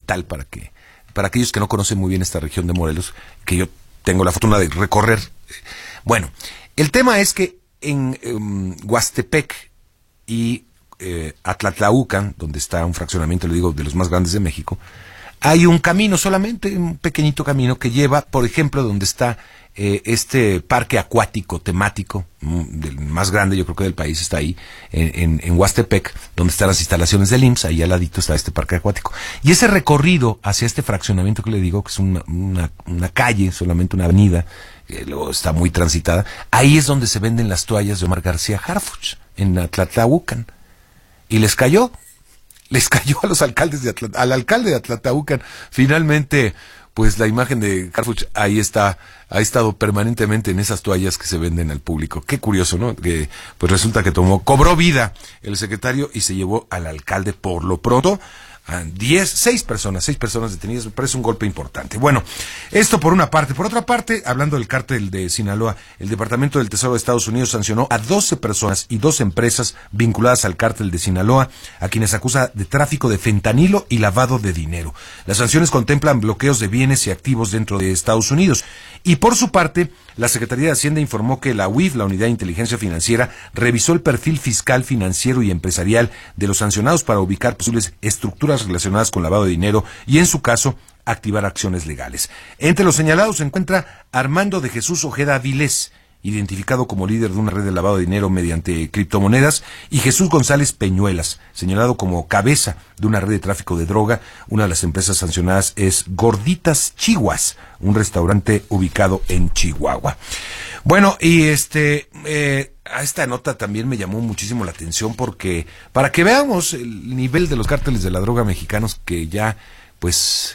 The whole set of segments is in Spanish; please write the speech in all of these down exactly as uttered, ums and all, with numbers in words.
fundamental para que para aquellos que no conocen muy bien esta región de Morelos, que yo tengo la fortuna de recorrer. Bueno, el tema es que en um, Huastepec y eh, Atlatlaucan, donde está un fraccionamiento, le digo, de los más grandes de México, hay un camino, solamente un pequeñito camino que lleva, por ejemplo, donde está eh, este parque acuático temático, mm, del más grande yo creo que del país, está ahí, en, en, en Huastepec, donde están las instalaciones del I M S S, ahí al ladito está este parque acuático. Y ese recorrido hacia este fraccionamiento que le digo, que es una, una, una calle, solamente una avenida, que luego está muy transitada, ahí es donde se venden las toallas de Omar García Harfuch, en Atlatlaucan. Y les cayó. Les cayó a los alcaldes de Atla, al alcalde de Atlatlaucan. Finalmente, pues la imagen de Harfuch ahí está, ha estado permanentemente en esas toallas que se venden al público. Qué curioso, ¿no? Que pues resulta que tomó, cobró vida el secretario y se llevó al alcalde por lo pronto. Diez, seis personas, seis personas detenidas, me parece un golpe importante. Bueno, esto por una parte. Por otra parte, hablando del cártel de Sinaloa, el Departamento del Tesoro de Estados Unidos sancionó a doce personas y dos empresas vinculadas al cártel de Sinaloa, a quienes acusa de tráfico de fentanilo y lavado de dinero. Las sanciones contemplan bloqueos de bienes y activos dentro de Estados Unidos. Y por su parte, la Secretaría de Hacienda informó que la U I F, la Unidad de Inteligencia Financiera, revisó el perfil fiscal, financiero y empresarial de los sancionados para ubicar posibles estructuras relacionadas con lavado de dinero y, en su caso, activar acciones legales. Entre los señalados se encuentra Armando de Jesús Ojeda Avilés, identificado como líder de una red de lavado de dinero mediante criptomonedas, y Jesús González Peñuelas, señalado como cabeza de una red de tráfico de droga. Una de las empresas sancionadas es Gorditas Chihuas, un restaurante ubicado en Chihuahua. Bueno, y este eh, a esta nota también me llamó muchísimo la atención porque, para que veamos el nivel de los cárteles de la droga mexicanos que ya, pues,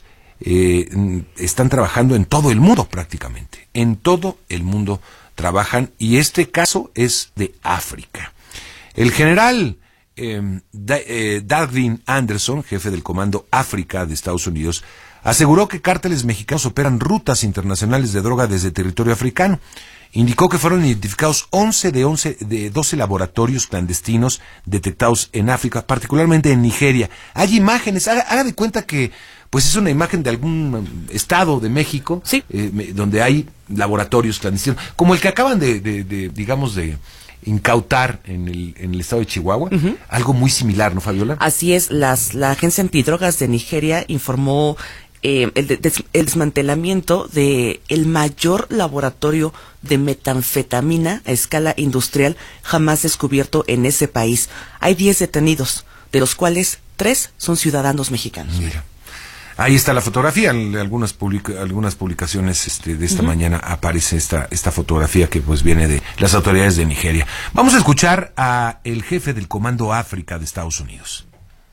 eh, están trabajando en todo el mundo prácticamente, en todo el mundo trabajan, y este caso es de África. El general eh, da, eh, Darwin Anderson, jefe del Comando África de Estados Unidos, aseguró que cárteles mexicanos operan rutas internacionales de droga desde territorio africano. Indicó que fueron identificados once de once de doce laboratorios clandestinos detectados en África, particularmente en Nigeria. Hay imágenes, haga, haga de cuenta que pues es una imagen de algún estado de México, sí, eh, donde hay laboratorios clandestinos, como el que acaban de, de, de digamos, de incautar en el, en el estado de Chihuahua, uh-huh. Algo muy similar, ¿no, Fabiola? Así es, las, la Agencia Antidrogas de Nigeria informó eh, el, de, des, el desmantelamiento de el mayor laboratorio de metanfetamina a escala industrial jamás descubierto en ese país. Hay diez detenidos, de los cuales tres son ciudadanos mexicanos. Mira. Ahí está la fotografía, en algunas, publica, algunas publicaciones este, de esta uh-huh. mañana aparece esta, esta fotografía que pues viene de las autoridades de Nigeria. Vamos a escuchar a el jefe del Comando África de Estados Unidos.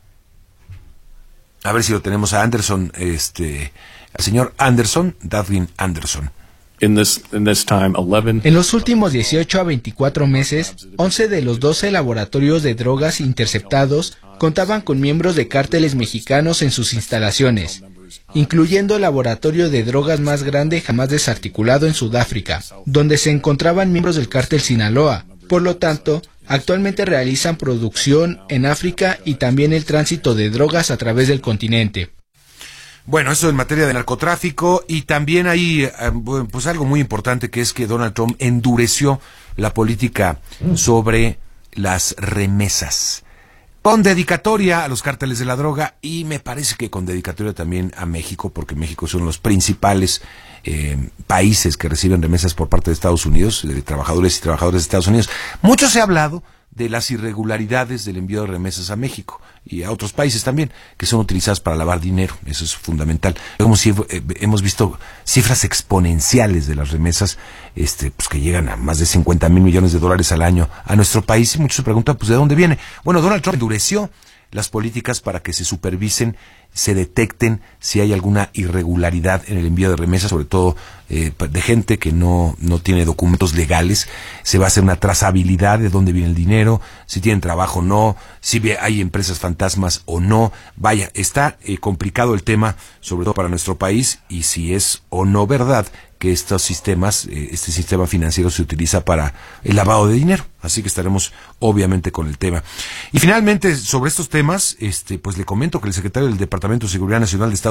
A ver si lo tenemos a Anderson, este, al señor Anderson, Darwin Anderson. In this, in this time, eleven... En los últimos dieciocho a veinticuatro meses, once de los doce laboratorios de drogas interceptados contaban con miembros de cárteles mexicanos en sus instalaciones, incluyendo el laboratorio de drogas más grande jamás desarticulado en Sudáfrica, donde se encontraban miembros del cártel Sinaloa. Por lo tanto, actualmente realizan producción en África y también el tránsito de drogas a través del continente. Bueno, eso en materia de narcotráfico, y también hay pues algo muy importante, que es que Donald Trump endureció la política sobre las remesas, con dedicatoria a los cárteles de la droga, y me parece que con dedicatoria también a México, porque México son los principales eh, países que reciben remesas por parte de Estados Unidos, de trabajadores y trabajadoras de Estados Unidos. Mucho se ha hablado de las irregularidades del envío de remesas a México y a otros países también, que son utilizadas para lavar dinero. Eso es fundamental. Hemos, eh, hemos visto cifras exponenciales de las remesas, este, pues que llegan a más de cincuenta mil millones de dólares al año a nuestro país, y muchos se preguntan, pues, ¿de dónde viene? Bueno, Donald Trump endureció las políticas para que se supervisen, se detecten si hay alguna irregularidad en el envío de remesas, sobre todo eh, de gente que no, no tiene documentos legales. Se va a hacer una trazabilidad de dónde viene el dinero, si tienen trabajo o no, si hay empresas fantasmas o no. Vaya, está eh, complicado el tema, sobre todo para nuestro país, y si es o no verdad que estos sistemas, eh, este sistema financiero se utiliza para el lavado de dinero. Así que estaremos obviamente con el tema. Y finalmente, sobre estos temas, este, pues le comento que el secretario del Departamento de Seguridad Nacional de Estados